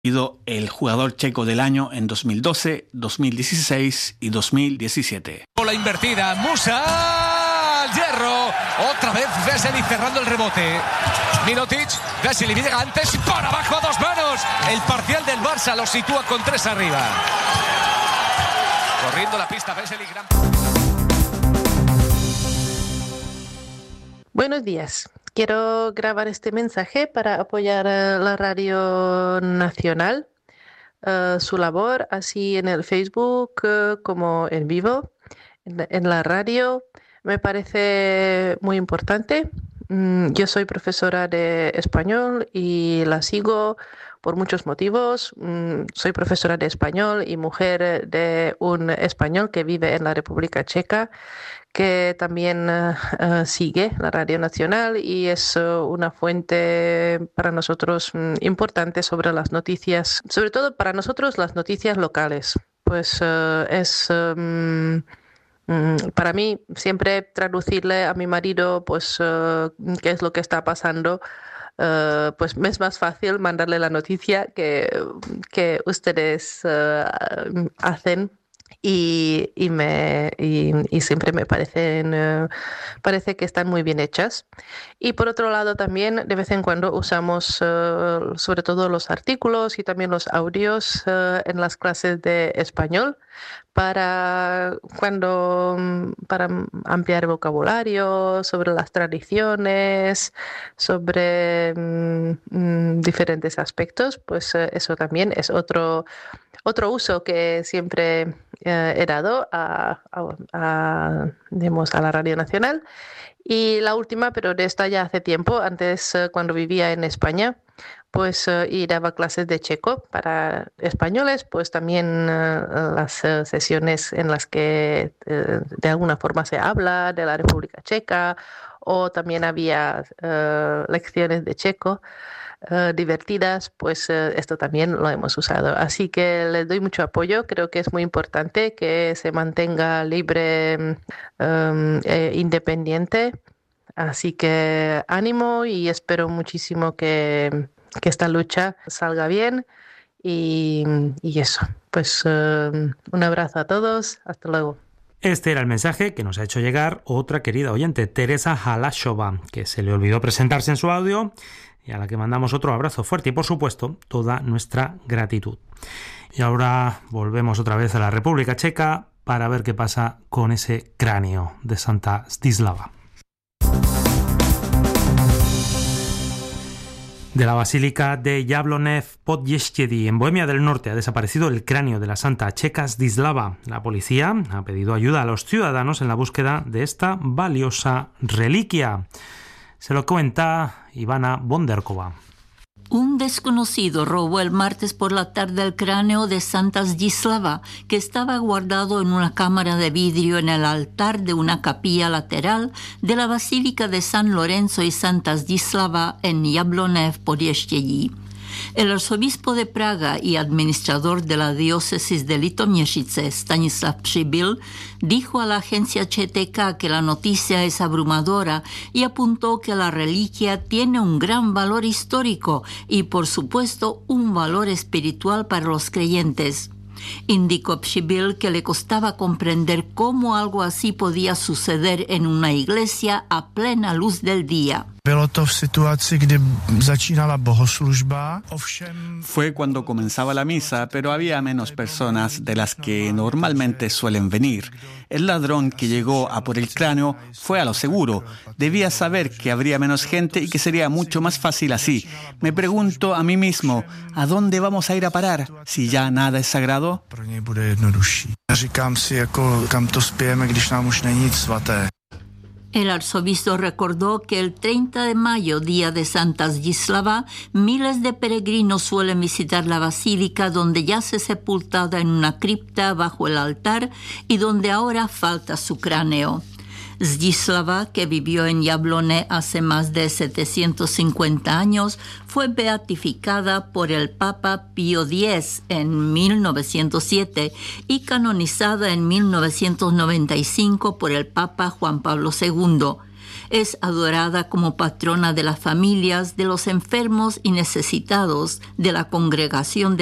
sido el jugador checo del año en 2012, 2016 y 2017. La invertida, Musa, al hierro, otra vez Vesely cerrando el rebote. Mirotic, Vesely llega antes, por abajo a dos manos. El parcial del Barça lo sitúa con 3 arriba. Corriendo la pista Vesely. Buenos días. Quiero grabar este mensaje para apoyar a la Radio Nacional, su labor, así en el Facebook como en vivo, en la radio. Me parece muy importante. Yo soy profesora de español y la sigo por muchos motivos. Soy profesora de español y mujer de un español que vive en la República Checa, que también sigue la Radio Nacional y es una fuente para nosotros importante sobre las noticias, sobre todo para nosotros las noticias locales. Pues es para mí siempre traducirle a mi marido pues qué es lo que está pasando. Pues me es más fácil mandarle la noticia que ustedes hacen. Y siempre me parece que están muy bien hechas. Y por otro lado también de vez en cuando usamos sobre todo los artículos y también los audios en las clases de español para ampliar el vocabulario sobre las tradiciones, sobre diferentes aspectos. Pues eso también es otro uso que siempre he dado a la Radio Nacional. Y la última, pero de esta ya hace tiempo, antes cuando vivía en España, pues y daba clases de checo para españoles, pues también las sesiones en las que de alguna forma se habla de la República Checa, o también había lecciones de checo divertidas, pues esto también lo hemos usado. Así que les doy mucho apoyo. Creo que es muy importante que se mantenga libre e independiente. Así que ánimo y espero muchísimo que esta lucha salga bien y eso. Pues un abrazo a todos. Hasta luego. Este era el mensaje que nos ha hecho llegar otra querida oyente, Teresa Halashova, que se le olvidó presentarse en su audio y a la que mandamos otro abrazo fuerte y, por supuesto, toda nuestra gratitud. Y ahora volvemos otra vez a la República Checa para ver qué pasa con ese cráneo de Santa Zdislava. De la Basílica de Jablonev pod Ještědí, en Bohemia del Norte, ha desaparecido el cráneo de la santa checa Zdislava. La policía ha pedido ayuda a los ciudadanos en la búsqueda de esta valiosa reliquia. Se lo cuenta Ivana Bonderkova. Un desconocido robó el martes por la tarde el cráneo de Santa Zdislava, que estaba guardado en una cámara de vidrio en el altar de una capilla lateral de la Basílica de San Lorenzo y Santa Zdislava en Jablonev pod Ještědí. El arzobispo de Praga y administrador de la diócesis de Litoměřice, Stanislav Přibyl, dijo a la agencia ČTK que la noticia es abrumadora y apuntó que la reliquia tiene un gran valor histórico y, por supuesto, un valor espiritual para los creyentes. Indicó Přibyl que le costaba comprender cómo algo así podía suceder en una iglesia a plena luz del día. Fue cuando comenzaba la misa, pero había menos personas de las que normalmente suelen venir. El ladrón que llegó a por el cráneo fue a lo seguro. Debía saber que habría menos gente y que sería mucho más fácil así. Me pregunto a mí mismo, ¿a dónde vamos a ir a parar si ya nada es sagrado? El arzobispo recordó que el 30 de mayo, día de Santa Zdislava, miles de peregrinos suelen visitar la basílica donde yace sepultada en una cripta bajo el altar y donde ahora falta su cráneo. Zdislava, que vivió en Jablone hace más de 750 años, fue beatificada por el Papa Pío X en 1907 y canonizada en 1995 por el Papa Juan Pablo II. Es adorada como patrona de las familias, de los enfermos y necesitados, de la congregación de